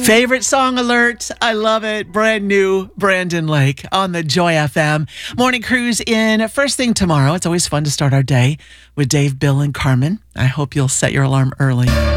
Favorite song alert. I love it. Brand new Brandon Lake on the Joy FM. Morning cruise in first thing tomorrow. It's always fun to start our day with Dave, Bill, and Carmen. I hope you'll set your alarm early.